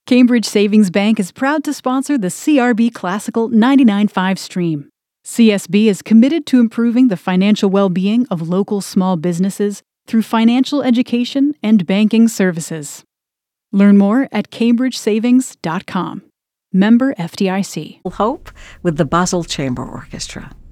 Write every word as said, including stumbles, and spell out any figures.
Cambridge Savings Bank is proud to sponsor the C R B Classical ninety-nine point five stream. C S B is committed to improving the financial well-being of local small businesses through financial education and banking services. Learn more at cambridge savings dot com. Member F D I C. Hope with the Basel Chamber Orchestra.